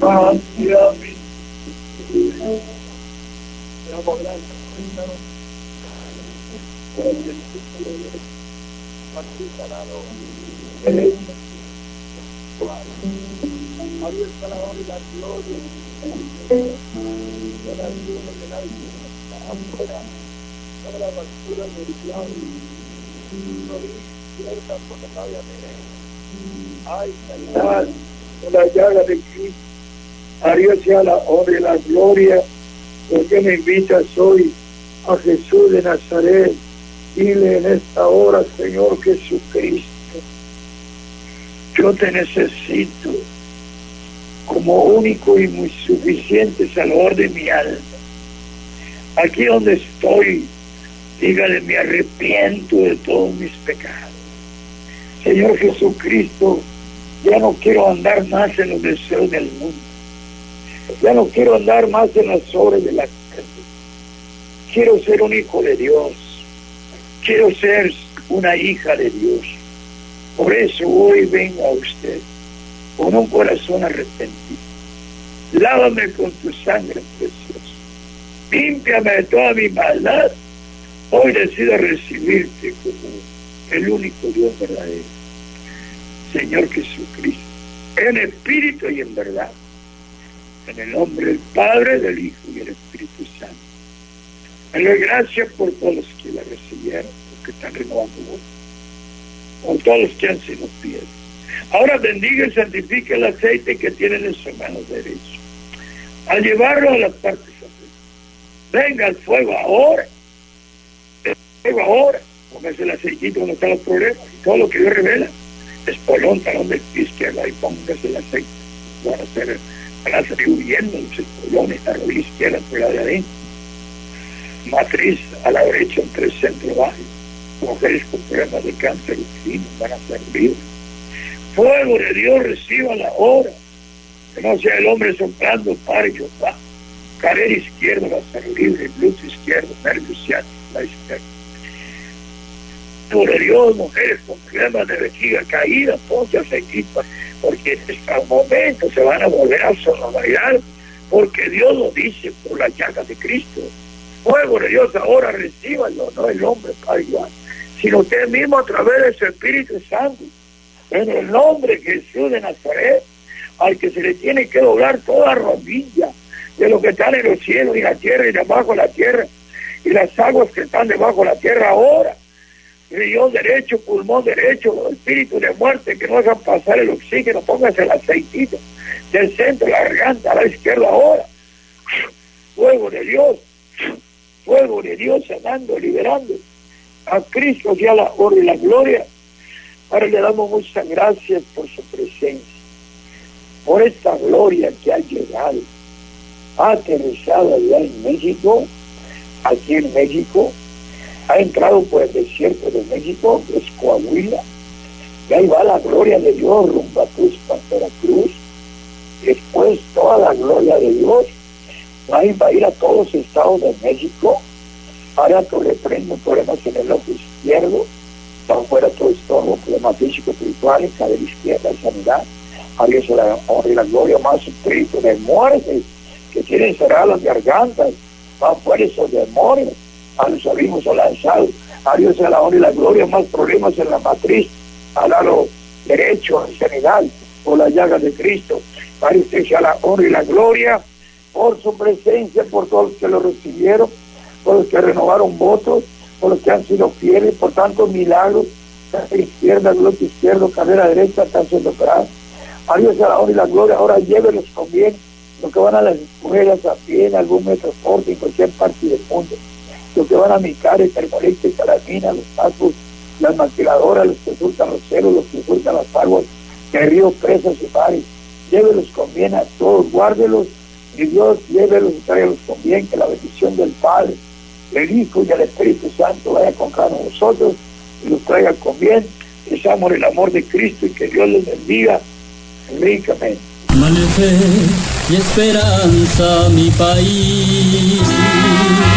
hacia mí. Abierta la hora y la gloria. Toda la basura del diablo. No cierta porque no había menos. Ay, sanidad, con la llaga de Cristo. A Dios sea la honra y la gloria, porque me invitas hoy a Jesús de Nazaret. Dile en esta hora, Señor Jesucristo, yo te necesito como único y muy suficiente Salvador de mi alma. Aquí donde estoy, dígale, me arrepiento de todos mis pecados. Señor Jesucristo, ya no quiero andar más en los deseos del mundo. Ya no quiero andar más en las obras de la carne. Quiero ser un hijo de Dios. Quiero ser una hija de Dios. Por eso hoy vengo a usted con un corazón arrepentido. Lávame con tu sangre preciosa. Límpiame de toda mi maldad. Hoy decido recibirte como el único Dios verdadero. Señor Jesucristo, en espíritu y en verdad. En el nombre del Padre, del Hijo y del Espíritu Santo. Le doy gracias por todos los que la recibieron, los que están renovando votos, por todos los que han sido fieles. Ahora bendiga y santifique el aceite que tienen en su mano derecha. Al llevarlo a las partes afligidas. Venga el fuego ahora. El fuego ahora. Póngase el aceitito donde están los problemas. Y todo lo que Dios revela. Espolón, talón del pie izquierdo. Ahí póngase el aceite. Van a salir huyendo los espolones, la rodilla izquierda por la de adentro. Matriz a la derecha entre el centro bajo. Mujeres con problemas de cáncer uterino van a ser libres. Fuego de Dios, reciba la hora. Que no sea el hombre soplando para y va. Carrera izquierda va a ser libre, glúteo izquierdo, nervio ciático, la izquierda. Fuego de Dios, mujeres con problemas de vejiga caída, ponte aceitito, porque en este momento se van a volver a sonoridad, porque Dios lo dice por la llaga de Cristo. Fuego de Dios ahora recíbalo, no el hombre para ayudar, sino usted mismo a través de su Espíritu Santo, en el nombre de Jesús de Nazaret, al que se le tiene que doblar toda rodilla de lo que están en los cielos y la tierra y debajo de la tierra, y las aguas que están debajo de la tierra ahora. Dios derecho, pulmón derecho, espíritu de muerte que no hagan pasar el oxígeno, póngase el aceitito del centro de la garganta a la izquierda ahora. Fuego de Dios, sanando, liberando. A Cristo ya la honra y la gloria. Ahora le damos muchas gracias por su presencia, por esta gloria que ha llegado, ha aterrizado allá en México, aquí en México, ha entrado por el desierto de México, que es Coahuila, y ahí va la gloria de Dios rumbo a Tuxpan, Veracruz. Después toda la gloria de Dios ahí va a ir a todos los estados de México. Ahora tú reprendo problemas en el ojo izquierdo, para afuera todo estorbo, problemas físicos, espirituales, cadera izquierda, sanidad. A Dios la honra y la gloria, más espíritu de muerte que tienen cerradas las gargantas, va afuera esos demonios. A los abrimos lanzados, a Dios sea la honra y la gloria, más problemas en la matriz, al lado derecho, en sanidad, por la llaga de Cristo. Para usted sea la honra y la gloria, por su presencia, por todos los que lo recibieron, por los que renovaron votos, por los que han sido fieles, por tantos milagros, cadera izquierda, glúteo izquierdo, cadera derecha, están siendo operados. A Dios sea la honra y la gloria, ahora llévelos con bien, los que van a las escuelas, a pie, en algún transporte, en cualquier parte del mundo. Los que van a Micares, Termolecte, Calamina, los Tacos, las maquiladoras, los que surcan los celos, los que surcan las aguas, que hay ríos, presas y mares. Llévelos con bien a todos, guárdelos, y Dios llévelos y tráigalos con bien, que la bendición del Padre, del Hijo y del Espíritu Santo vaya con cada uno de nosotros y los traiga con bien. Deseamos el amor de Cristo y que Dios les bendiga ricamente. Amanecer y esperanza, mi país.